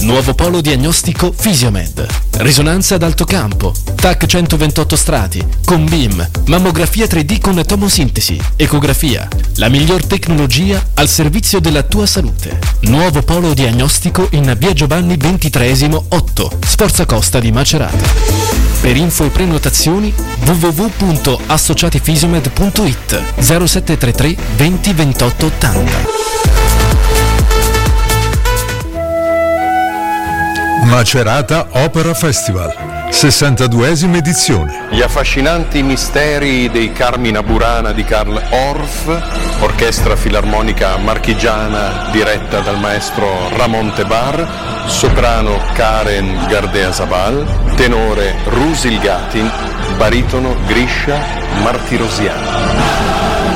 Nuovo polo diagnostico Fisiomed. Risonanza ad alto campo, TAC 128 strati, con BIM, mammografia 3D con tomosintesi, ecografia. La miglior tecnologia al servizio della tua salute. Nuovo polo diagnostico in via Giovanni XXIII 8, Sforza Costa di Macerata. Per info e prenotazioni www.associatifisiomed.it 0733 20 28 80. Macerata Opera Festival, 62esima edizione. Gli affascinanti misteri dei Carmina Burana di Karl Orff, orchestra filarmonica marchigiana diretta dal maestro Ramon Tebar, soprano Karen Gardea-Zabal, tenore Rusil Gatin, baritono Grisha Martirosian.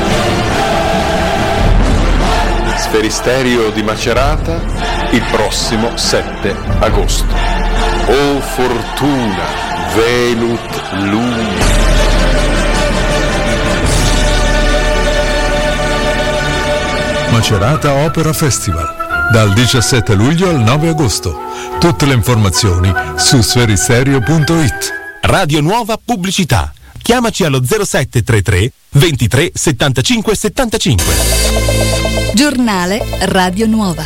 Sferisterio di Macerata il prossimo 7 agosto. O fortuna, velut lumi. Macerata Opera Festival, dal 17 luglio al 9 agosto. Tutte le informazioni su sferisterio.it. Radio Nuova Pubblicità. Chiamaci allo 0733 23 75 75. Giornale Radio Nuova.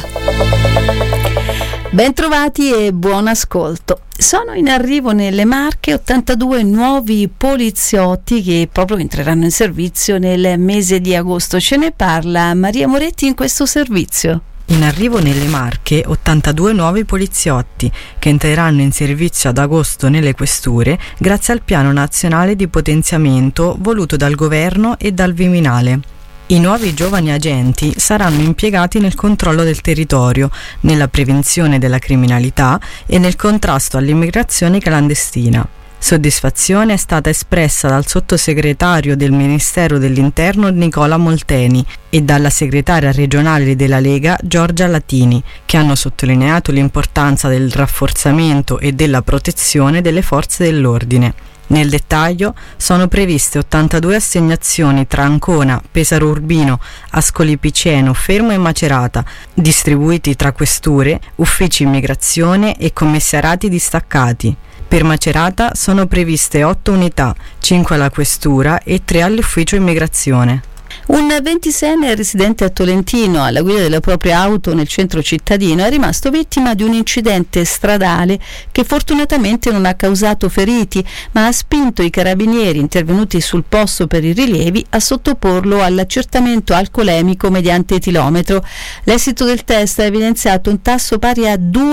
Bentrovati e buon ascolto. Sono in arrivo nelle Marche 82 nuovi poliziotti che proprio entreranno in servizio nel mese di agosto. Ce ne parla Maria Moretti in questo servizio. In arrivo nelle Marche 82 nuovi poliziotti che entreranno in servizio ad agosto nelle questure grazie al piano nazionale di potenziamento voluto dal governo e dal Viminale. I nuovi giovani agenti saranno impiegati nel controllo del territorio, nella prevenzione della criminalità e nel contrasto all'immigrazione clandestina. Soddisfazione è stata espressa dal sottosegretario del Ministero dell'Interno Nicola Molteni e dalla segretaria regionale della Lega Giorgia Latini, che hanno sottolineato l'importanza del rafforzamento e della protezione delle forze dell'ordine. Nel dettaglio sono previste 82 assegnazioni tra Ancona, Pesaro Urbino, Ascoli Piceno, Fermo e Macerata, distribuiti tra questure, uffici immigrazione e commissariati distaccati. Per Macerata sono previste 8 unità, 5 alla questura e 3 all'ufficio immigrazione. Un 26enne residente a Tolentino, alla guida della propria auto nel centro cittadino, è rimasto vittima di un incidente stradale che fortunatamente non ha causato feriti, ma ha spinto i carabinieri intervenuti sul posto per i rilievi a sottoporlo all'accertamento alcolemico mediante etilometro. L'esito del test ha evidenziato un tasso pari a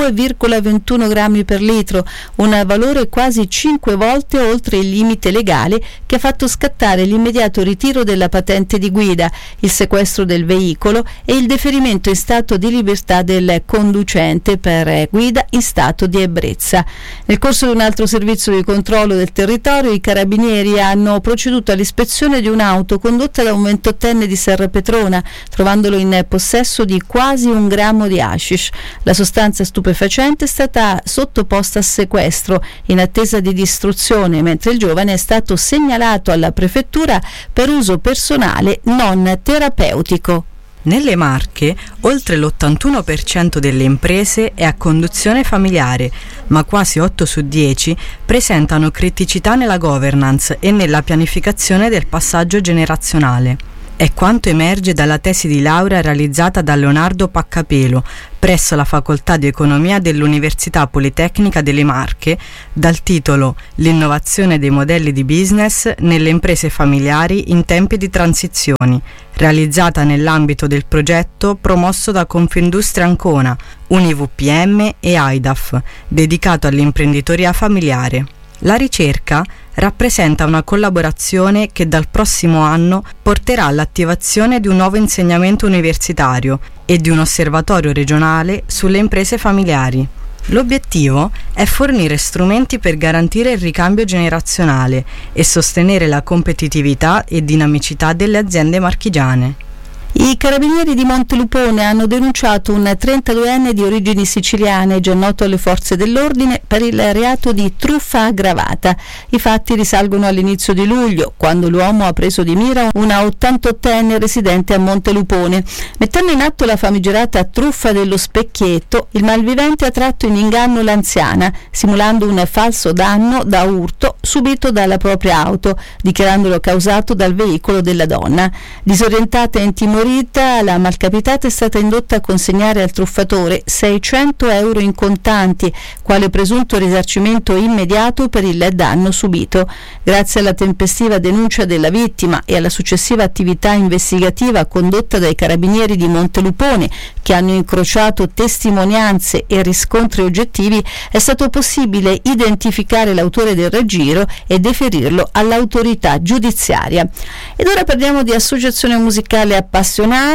2,21 grammi per litro, un valore quasi 5 volte oltre il limite legale che ha fatto scattare l'immediato ritiro della patente di guida, il sequestro del veicolo e il deferimento in stato di libertà del conducente per guida in stato di ebbrezza. Nel corso di un altro servizio di controllo del territorio, i carabinieri hanno proceduto all'ispezione di un'auto condotta da un 28enne di Serrapetrona, trovandolo in possesso di quasi 1 grammo di hashish. La sostanza stupefacente è stata sottoposta a sequestro in attesa di distruzione, mentre il giovane è stato segnalato alla prefettura per uso personale non terapeutico. Nelle Marche, oltre l'81% delle imprese è a conduzione familiare, ma quasi 8 su 10 presentano criticità nella governance e nella pianificazione del passaggio generazionale. È quanto emerge dalla tesi di laurea realizzata da Leonardo Paccapelo presso la Facoltà di Economia dell'Università Politecnica delle Marche, dal titolo L'innovazione dei modelli di business nelle imprese familiari in tempi di transizioni, realizzata nell'ambito del progetto promosso da Confindustria Ancona, UniVPM e AIDAF, dedicato all'imprenditoria familiare. La ricerca rappresenta una collaborazione che dal prossimo anno porterà all'attivazione di un nuovo insegnamento universitario e di un osservatorio regionale sulle imprese familiari. L'obiettivo è fornire strumenti per garantire il ricambio generazionale e sostenere la competitività e dinamicità delle aziende marchigiane. I carabinieri di Montelupone hanno denunciato un 32enne di origini siciliane, già noto alle forze dell'ordine, per il reato di truffa aggravata. I fatti risalgono all'inizio di luglio, quando l'uomo ha preso di mira una 88enne residente a Montelupone. Mettendo in atto la famigerata truffa dello specchietto, il malvivente ha tratto in inganno l'anziana, simulando un falso danno da urto subito dalla propria auto, dichiarandolo causato dal veicolo della donna. Disorientata e intimorita, la malcapitata è stata indotta a consegnare al truffatore 600 euro in contanti, quale presunto risarcimento immediato per il danno subito. Grazie alla tempestiva denuncia della vittima e alla successiva attività investigativa condotta dai carabinieri di Montelupone, che hanno incrociato testimonianze e riscontri oggettivi, è stato possibile identificare l'autore del raggiro e deferirlo all'autorità giudiziaria. Ed ora parliamo di associazione musicale appassionata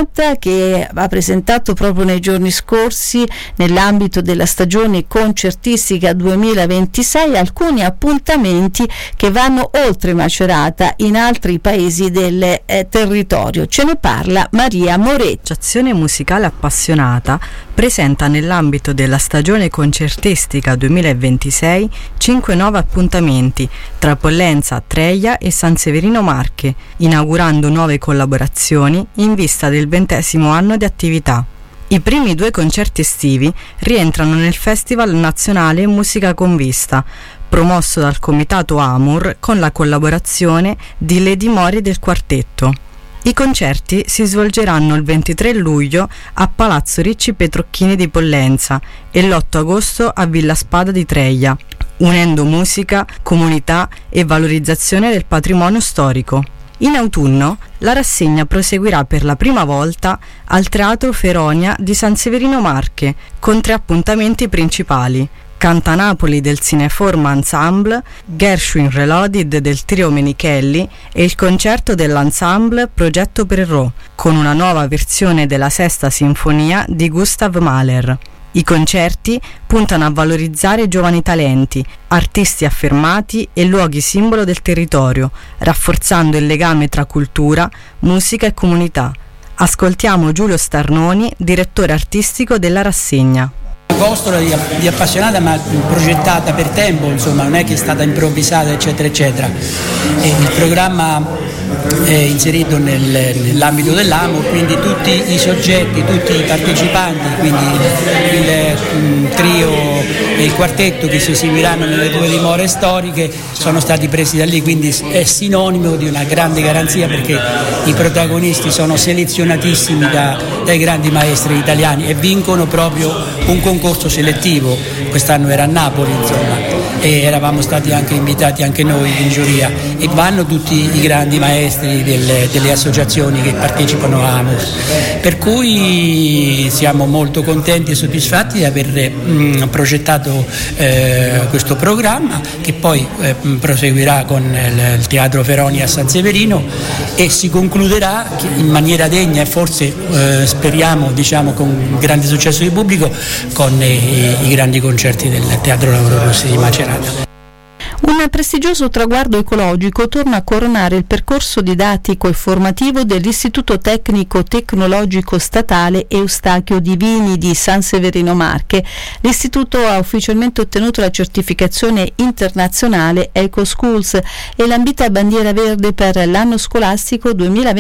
che ha presentato proprio nei giorni scorsi, nell'ambito della stagione concertistica 2026, alcuni appuntamenti che vanno oltre Macerata in altri paesi del territorio. Ce ne parla Maria Moretti. L'associazione musicale appassionata presenta nell'ambito della stagione concertistica 2026 5 nuovi appuntamenti tra Pollenza, Treia e San Severino Marche, inaugurando nuove collaborazioni in vista del 20° anno di attività. I primi 2 concerti estivi rientrano nel Festival Nazionale Musica con Vista, promosso dal Comitato Amur con la collaborazione di Lady Mori del Quartetto. I concerti si svolgeranno il 23 luglio a Palazzo Ricci Petrocchini di Pollenza e l'8 agosto a Villa Spada di Treia, unendo musica, comunità e valorizzazione del patrimonio storico. In autunno la rassegna proseguirà per la prima volta al Teatro Feronia di San Severino Marche con 3 appuntamenti principali: Canta Napoli del Cineform Ensemble, Gershwin Reloaded del Trio Menichelli e il concerto dell'ensemble Progetto Perrault con una nuova versione della Sesta Sinfonia di Gustav Mahler. I concerti puntano a valorizzare giovani talenti, artisti affermati e luoghi simbolo del territorio, rafforzando il legame tra cultura, musica e comunità. Ascoltiamo Giulio Starnoni, direttore artistico della rassegna. Costola di appassionata, ma progettata per tempo, insomma, non è che è stata improvvisata eccetera eccetera. E il programma è inserito nell'ambito dell'AMO, quindi tutti i soggetti, tutti i partecipanti, quindi il trio e il quartetto che si esibiranno nelle 2 dimore storiche sono stati presi da lì, quindi è sinonimo di una grande garanzia, perché i protagonisti sono selezionatissimi dai grandi maestri italiani e vincono proprio un concorso selettivo. Quest'anno era a Napoli, insomma, e eravamo stati anche invitati anche noi in giuria, e vanno tutti i grandi maestri delle associazioni che partecipano a AMUR, per cui siamo molto contenti e soddisfatti di aver progettato questo programma, che poi proseguirà con il Teatro Feronia a San Severino e si concluderà in maniera degna e forse speriamo, diciamo, con grande successo di pubblico, con i grandi concerti del Teatro Lauro Rossi di Macerata. Un prestigioso traguardo ecologico torna a coronare il percorso didattico e formativo dell'Istituto Tecnico Tecnologico Statale Eustachio Divini di San Severino Marche. L'istituto ha ufficialmente ottenuto la certificazione internazionale EcoSchools e l'ambita bandiera verde per l'anno scolastico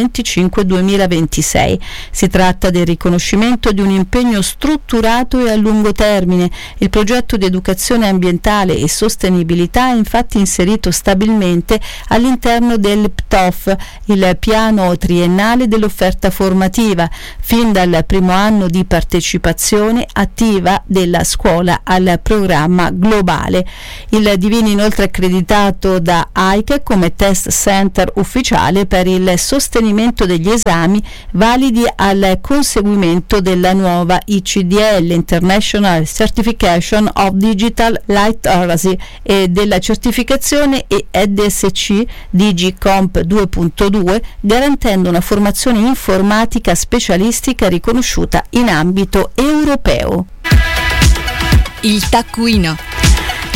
2025-2026. Si tratta del riconoscimento di un impegno strutturato e a lungo termine. Il progetto di educazione ambientale e sostenibilità è infatti inserito stabilmente all'interno del PTOF, il piano triennale dell'offerta formativa, fin dal primo anno di partecipazione attiva della scuola al programma globale. Il Divini inoltre è accreditato da AIC come test center ufficiale per il sostenimento degli esami validi al conseguimento della nuova ICDL, International Certification of Digital Literacy, e della certificazione EDSC DigiComp 2.2, garantendo una formazione informatica specialistica riconosciuta in ambito europeo. Il taccuino.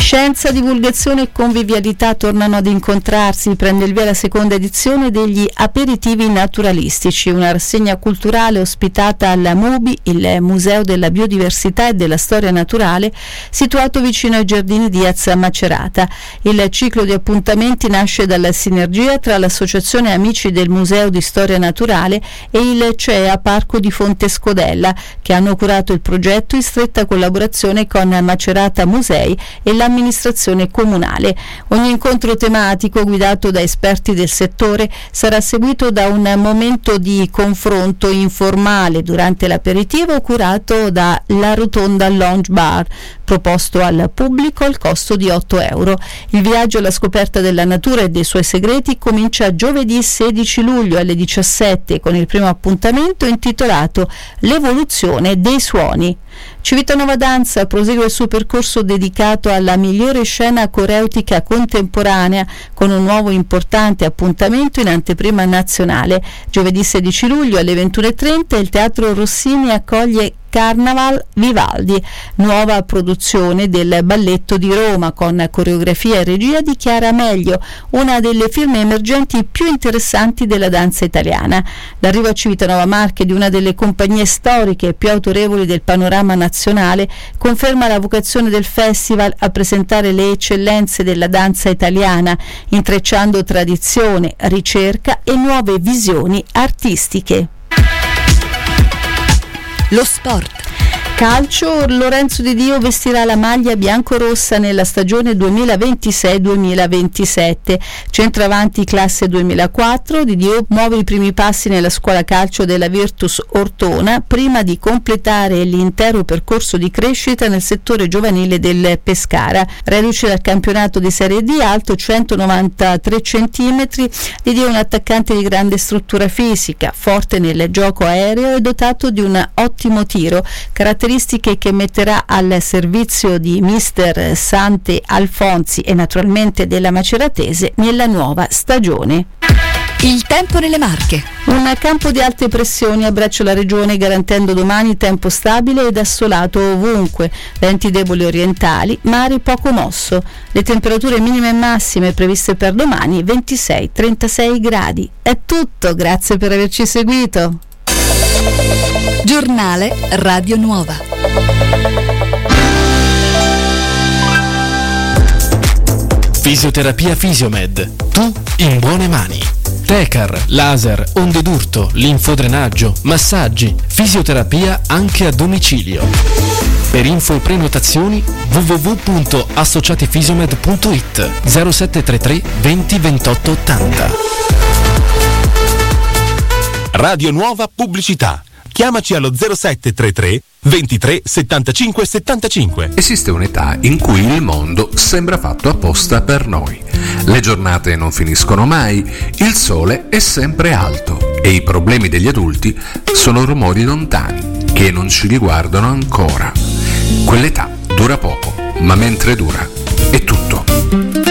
Scienza, divulgazione e convivialità tornano ad incontrarsi. Prende il via la seconda edizione degli Aperitivi Naturalistici, una rassegna culturale ospitata alla MUBI, il Museo della Biodiversità e della Storia Naturale, situato vicino ai giardini di Piazza Macerata. Il ciclo di appuntamenti nasce dalla sinergia tra l'Associazione Amici del Museo di Storia Naturale e il CEA Parco di Fonte Scodella, che hanno curato il progetto in stretta collaborazione con Macerata Musei e l'amministrazione comunale. Ogni incontro tematico, guidato da esperti del settore, sarà seguito da un momento di confronto informale durante l'aperitivo curato da La Rotonda Lounge Bar, proposto al pubblico al costo di €8. Il viaggio alla scoperta della natura e dei suoi segreti comincia giovedì 16 luglio alle 17 con il primo appuntamento intitolato L'evoluzione dei suoni. Civitanova Danza prosegue il suo percorso dedicato alla migliore scena coreutica contemporanea con un nuovo importante appuntamento in anteprima nazionale. Giovedì 16 luglio alle 21:30 il Teatro Rossini accoglie Carnaval Vivaldi, nuova produzione del Balletto di Roma con coreografia e regia di Chiara Meglio, una delle firme emergenti più interessanti della danza italiana. L'arrivo a Civitanova Marche di una delle compagnie storiche e più autorevoli del panorama nazionale conferma la vocazione del festival a presentare le eccellenze della danza italiana, intrecciando tradizione, ricerca e nuove visioni artistiche. Lo sport. Calcio, Lorenzo Di Dio vestirà la maglia biancorossa nella stagione 2026-2027. Centravanti classe 2004, Di Dio muove i primi passi nella scuola calcio della Virtus Ortona prima di completare l'intero percorso di crescita nel settore giovanile del Pescara. Reduce dal campionato di Serie D, alto 193 cm, Di Dio è un attaccante di grande struttura fisica, forte nel gioco aereo e dotato di un ottimo tiro, caratteristiche che metterà al servizio di mister Sante Alfonsi e naturalmente della Maceratese nella nuova stagione. Il tempo nelle Marche. Un campo di alte pressioni abbraccia la regione garantendo domani tempo stabile ed assolato ovunque, venti deboli orientali, mare poco mosso. Le temperature minime e massime previste per domani 26-36 gradi. È tutto, grazie per averci seguito. Giornale Radio Nuova. Fisioterapia Fisiomed. Tu in buone mani. Tecar, laser, onde d'urto, linfodrenaggio, massaggi, fisioterapia anche a domicilio. Per info e prenotazioni www.associatifisiomed.it 0733 20 28 80. Radio Nuova Pubblicità. Chiamaci allo 0733 23 75 75. Esiste un'età in cui il mondo sembra fatto apposta per noi. Le giornate non finiscono mai, il sole è sempre alto e i problemi degli adulti sono rumori lontani che non ci riguardano ancora. Quell'età dura poco, ma mentre dura